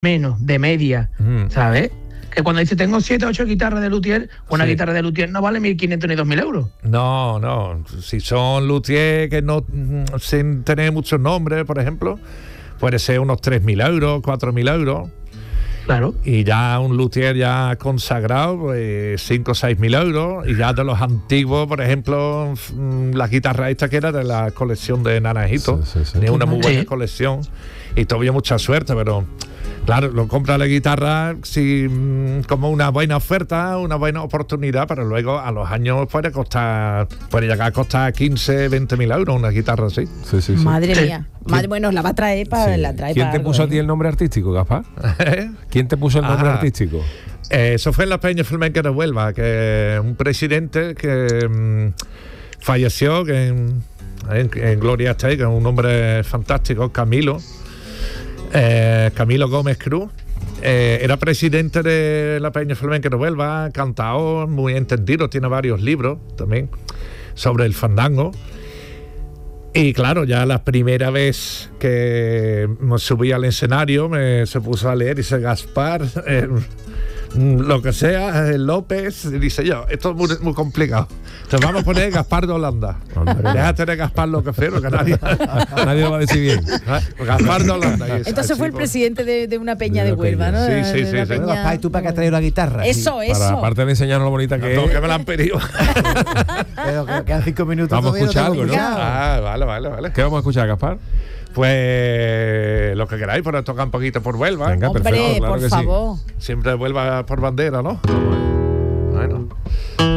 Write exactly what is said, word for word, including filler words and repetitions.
menos, de media, mm. ¿sabes? Que cuando dice tengo siete, ocho guitarras de luthier, una sí. guitarra de luthier no vale mil quinientos ni dos mil euros. No, no. Si son luthier que no, sin tener muchos nombres, por ejemplo, puede ser unos tres mil euros, cuatro mil euros. Claro. Y ya un luthier ya consagrado, pues cinco o seis mil euros. Y ya de los antiguos, por ejemplo, la guitarra esta que era de la colección de Naranjito. Sí, sí, sí. Tenía una muy buena sí. colección. Y todavía mucha suerte, pero claro, lo compra la guitarra sí, como una buena oferta, una buena oportunidad, pero luego a los años puede costar, puede llegar a costar quince, veinte mil euros una guitarra así. Sí, sí, sí. Madre sí. mía. Madre, bueno, la va a traer para sí. la trae ¿Quién para te algo, puso eh? a ti el nombre artístico, Gaspar? ¿Quién te puso el nombre ah, artístico? Eh, eso fue en la Peña Flamenca de Huelva, que un presidente que mmm, falleció, que en, en, en Gloria esté, que es un hombre fantástico, Camilo. Eh, Camilo Gómez Cruz eh, era presidente de la Peña Flamenca de Huelva, cantador, muy entendido, tiene varios libros también sobre el fandango. Y claro, ya la primera vez que me subí al escenario me se puso a leer, dice Gaspar, eh, lo que sea, eh, López, y dice yo, esto es muy, muy complicado. Entonces vamos a poner Gaspar de Holanda. Hombre. Déjate de Gaspar Loquefero, que nadie, nadie lo va a decir bien. Gaspar de Holanda. Y entonces fue el pues, presidente de, de una peña de, de Huelva, ¿no? Sí, sí, sí. sí. Bueno, Gaspar, ¿y tú para qué has traído la guitarra? Eso, sí. eso. Para, aparte de enseñarnos lo bonita que no, es. que me la han pedido. Pero que quedan cinco minutos. Vamos a escuchar algo, ¿no? Ah, vale, vale, vale. ¿Qué vamos a escuchar, Gaspar? Pues lo que queráis, para tocar un poquito por Huelva. Venga, hombre, perfecto, claro por que favor. Sí. Siempre Huelva por bandera, ¿no? Bueno.